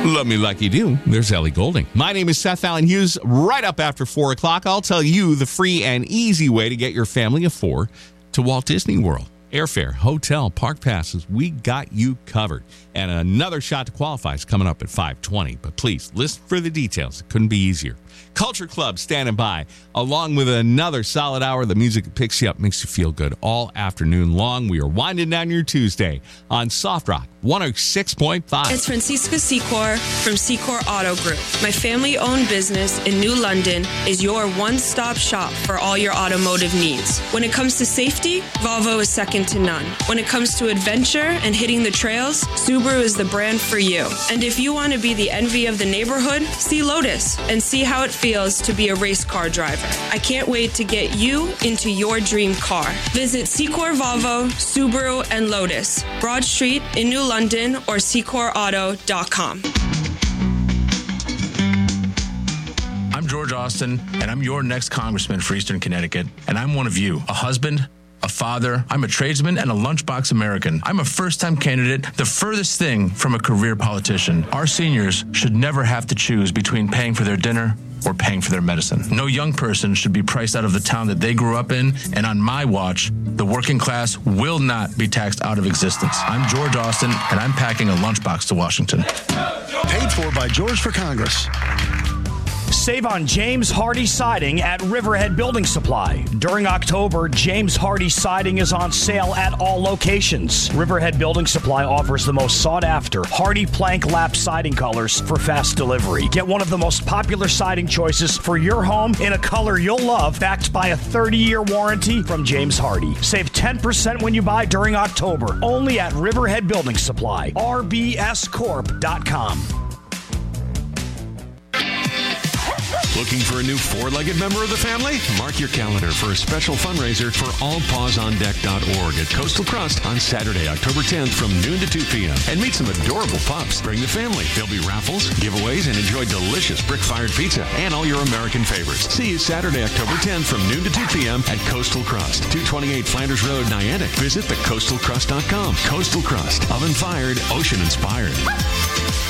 Love me like you do. There's Ellie Goulding. My name is Seth Allen Hughes. Right up after 4 o'clock, I'll tell you the free and easy way to get your family of 4 to Walt Disney World. Airfare, hotel, park passes, we got you covered. And another shot to qualify is coming up at 5:20. But please, listen for the details. It couldn't be easier. Culture Club standing by, along with another solid hour of the music that picks you up, makes you feel good all afternoon long. We are winding down your Tuesday on Soft Rock 106.5. It's Francisca Secor from Secor Auto Group. My family-owned business in New London is your one-stop shop for all your automotive needs. When it comes to safety, Volvo is second to none. When it comes to adventure and hitting the trails, Subaru is the brand for you. And if you want to be the envy of the neighborhood, see Lotus and see how it feels to be a race car driver. I can't wait to get you into your dream car. Visit Secor Volvo, Subaru, and Lotus, Broad Street in New London, or SecorAuto.com. I'm George Austin, and I'm your next congressman for Eastern Connecticut, and I'm one of you, a husband, a father, I'm a tradesman, and a lunchbox American. I'm a first-time candidate, the furthest thing from a career politician. Our seniors should never have to choose between paying for their dinner or paying for their medicine. No young person should be priced out of the town that they grew up in, and on my watch, the working class will not be taxed out of existence. I'm George Austin, and I'm packing a lunchbox to Washington. Paid for by George for Congress. Save on James Hardy Siding at Riverhead Building Supply. During October, James Hardy Siding is on sale at all locations. Riverhead Building Supply offers the most sought-after Hardy Plank Lap siding colors for fast delivery. Get one of the most popular siding choices for your home in a color you'll love, backed by a 30-year warranty from James Hardy. Save 10% when you buy during October, only at Riverhead Building Supply. rbscorp.com. Looking for a new four-legged member of the family? Mark your calendar for a special fundraiser for allpawsondeck.org at Coastal Crust on Saturday, October 10th from noon to 2 p.m. And meet some adorable pups. Bring the family. There'll be raffles, giveaways, and enjoy delicious brick-fired pizza and all your American favorites. See you Saturday, October 10th from noon to 2 p.m. at Coastal Crust, 228 Flanders Road, Niantic. Visit thecoastalcrust.com. Coastal Crust, oven-fired, ocean-inspired.